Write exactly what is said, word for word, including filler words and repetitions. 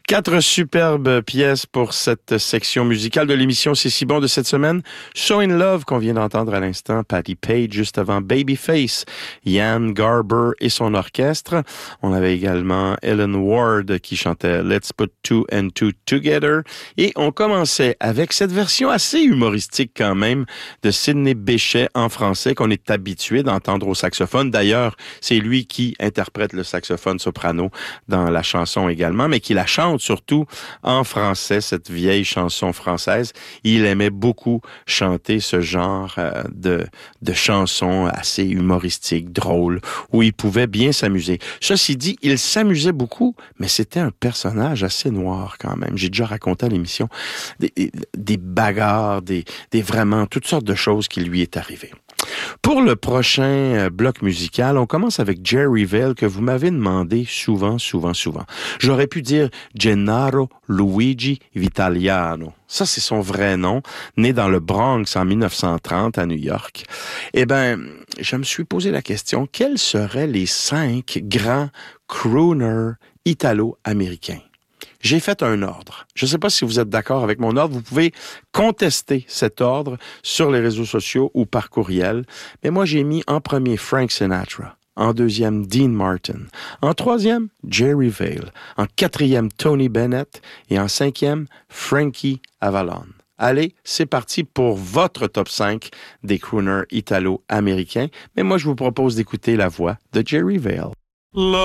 Quatre superbes pièces pour cette section musicale de l'émission C'est si bon de cette semaine. So in Love qu'on vient d'entendre à l'instant, Patti Page, juste avant Babyface, Ian Garber et son orchestre. On avait également Ellen Ward qui chantait Let's Put Two and Two Together. Et on commençait avec cette version assez humoristique quand même de Sidney Bechet en français qu'on est habitué d'entendre au saxophone. D'ailleurs, c'est lui qui interprète le saxophone soprano dans la chanson également, mais qui la chante surtout en français, cette vieille chanson française. Il aimait beaucoup chanter ce genre euh, de, de chansons assez humoristiques, drôles, où il pouvait bien s'amuser. Ceci dit, il s'amusait beaucoup, mais c'était un personnage assez noir quand même. J'ai déjà raconté à l'émission des, des bagarres, des, des vraiment toutes sortes de choses qui lui est arrivées. Pour le prochain bloc musical, on commence avec Jerry Vale, que vous m'avez demandé souvent, souvent, souvent. J'aurais pu dire Gennaro Luigi Vitaliano. Ça, c'est son vrai nom, né dans le Bronx en dix-neuf cent trente à New York. Eh ben, je me suis posé la question, quels seraient les cinq grands crooners italo-américains? J'ai fait un ordre. Je ne sais pas si vous êtes d'accord avec mon ordre. Vous pouvez contester cet ordre sur les réseaux sociaux ou par courriel. Mais moi, j'ai mis en premier Frank Sinatra. En deuxième, Dean Martin. En troisième, Jerry Vale. En quatrième, Tony Bennett. Et en cinquième, Frankie Avalon. Allez, c'est parti pour votre top cinq des crooners italo-américains. Mais moi, je vous propose d'écouter la voix de Jerry Vale.